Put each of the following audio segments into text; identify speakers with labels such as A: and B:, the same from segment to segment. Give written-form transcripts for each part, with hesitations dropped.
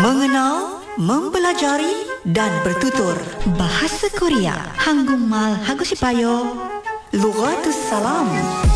A: Mengenal, mempelajari dan bertutur bahasa Korea. Hanggungmal Hagusipayo. Lughatus Salam.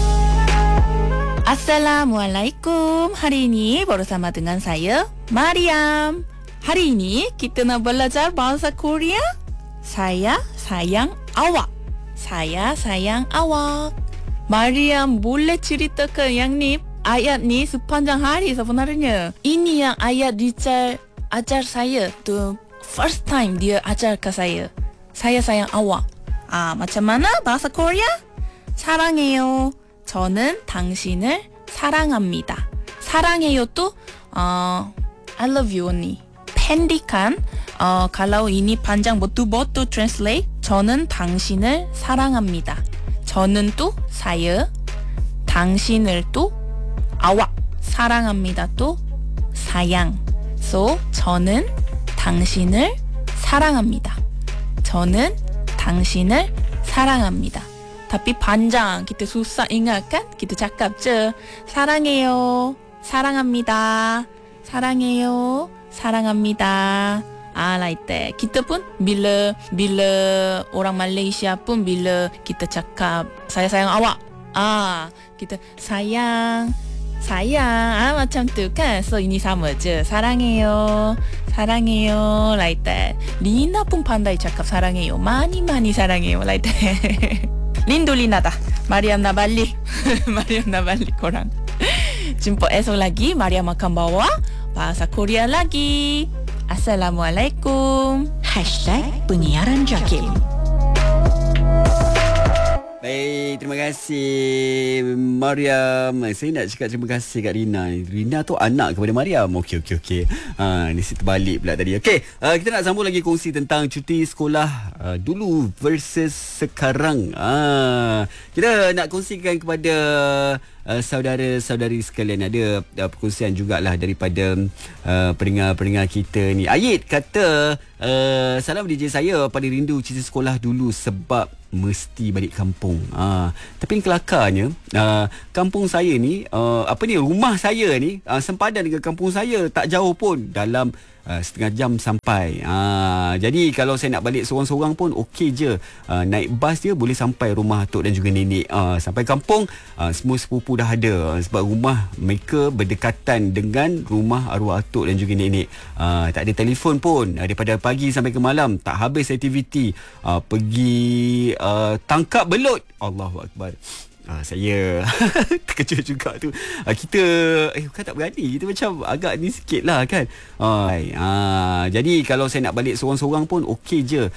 B: Assalamualaikum. Hari ini bersama dengan saya, Mariam. Hari ini kita nak belajar bahasa Korea. Saya sayang awak. Saya sayang awak. Mariam, boleh ceritakan yang ni? Ayat ni sepanjang hari sebenarnya. Ini yang ayat teacher ajar saya. Tu first time dia ajar ke saya. Saya sayang awak. macam mana bahasa Korea? 사랑해요. 저는 당신을 사랑합니다. 사랑해요 또 I love you 언니. pendekkan kalau ini panjang betul-betul translate. 저는 당신을 사랑합니다. 저는 또 saya, 당신을 또 awak, 사랑합니다 또 sayang. So 저는 당신을 사랑합니다. 저는 당신을 사랑합니다. Tapi panjang, kita susah ingat kan? Kita cakap je 사랑해요, 사랑합니다, 사랑해요, 사랑합니다. like that. Kita pun bila orang Malaysia pun bila kita cakap saya sayang awak, kita sayang macam tu kan. So ini sama je, 사랑해요, 사랑해요, like that. Lina pun pandai cakap 사랑해요, 많이 사랑해요, like that. Rindu Lina dah. Mariam nak balik. Mariam nak balik korang. Jumpa esok lagi. Mariam akan bawa bahasa Korea lagi. Assalamualaikum.
A: #penyiaran Jakim.
C: Baik, terima kasih Mariam. Saya nak cakap terima kasih kat Rina. Rina tu anak kepada Mariam. Okey. Ni si terbalik pula tadi. Okey, kita nak sambung lagi kongsi tentang cuti sekolah dulu versus sekarang. Kita nak kongsikan kepada saudara-saudari sekalian. Ada perkongsian jugalah daripada pendengar-pendengar kita ni. Ayit kata, salam DJ, saya paling rindu cuti sekolah dulu sebab mesti balik kampung. Tapi kelakarnya, kampung saya ni, rumah saya ni sempadan dengan kampung saya tak jauh pun, dalam setengah jam sampai. Jadi kalau saya nak balik seorang-seorang pun okey je. Naik bas dia boleh sampai rumah atuk dan juga nenek. Sampai kampung semua sepupu dah ada, sebab rumah mereka berdekatan dengan rumah arwah atuk dan juga nenek. Tak ada telefon pun daripada pagi sampai ke malam, tak habis aktiviti. Pergi tangkap belut. Allahu Akbar. Saya terkejut juga tu. Kita bukan tak berani, kita macam agak ni sikit lah kan. Jadi kalau saya nak balik seorang-seorang pun okey je.